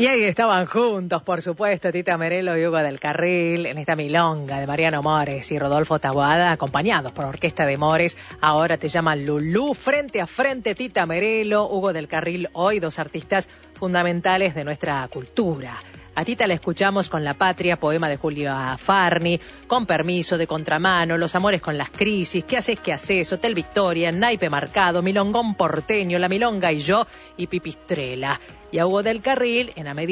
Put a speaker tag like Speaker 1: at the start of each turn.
Speaker 1: Y ahí estaban juntos, por supuesto, Tita Merelo y Hugo del Carril, en esta milonga de Mariano Mores y Rodolfo Taboada, acompañados por Orquesta de Mores. Ahora te llaman Lulú, frente a frente, Tita Merelo, Hugo del Carril, hoy dos artistas fundamentales de nuestra cultura. A Tita la escuchamos con La Patria, poema de Julia Farni, Con Permiso, De Contramano, Los Amores con las Crisis, ¿Qué haces? Hotel Victoria, Naipe Marcado, Milongón Porteño, La Milonga y Yo y Pipistrela. Y a Hugo del Carril, en A Medida